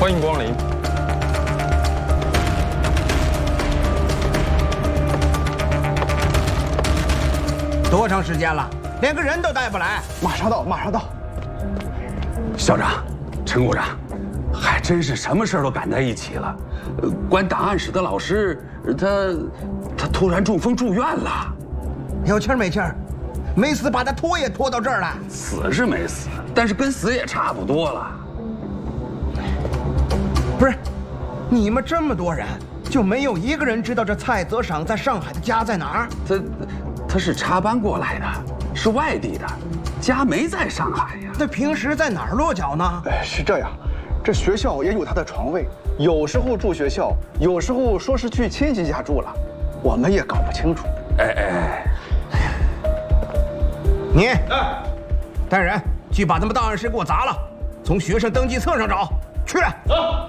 欢迎光临。 多长时间了？连个人都带不来？ 马上到，马上到。 校长，陈股长，还真是什么事儿都赶在一起了。管档案室的老师，他突然中风住院了。 有气儿没气儿？没死，把他拖也拖到这儿了。 死是没死，但是跟死也差不多了。 不是，你们这么多人，就没有一个人知道这蔡泽赏在上海的家在哪儿？ 他是插班过来的，是外地的，家没在上海呀。 那平时在哪儿落脚呢？ 是这样，这学校也有他的床位，有时候住学校，有时候说是去亲戚家住了，我们也搞不清楚。 你带人去把他们档案室给我砸了，从学生登记册上找去。